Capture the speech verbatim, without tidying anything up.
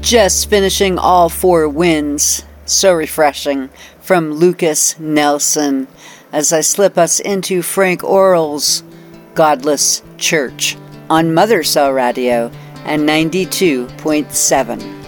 Just finishing all four wins. So refreshing. From Lucas Nelson. As I slip us into Frank Orrell's Godless Church on Mother Cell Radio and ninety-two point seven.